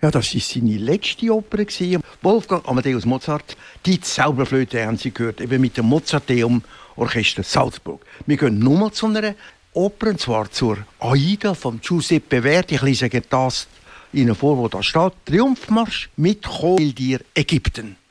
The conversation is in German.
Ja, das war seine letzte Oper. Wolfgang Amadeus Mozart, die Zauberflöte haben Sie gehört, eben mit dem Mozarteum Orchester Salzburg. Wir gehen nochmal zu einer Oper, und zwar zur Aida von Giuseppe Verdi. Ich lese das Ihnen vor, wo da steht. Triumphmarsch mit Chor dir Ägypten.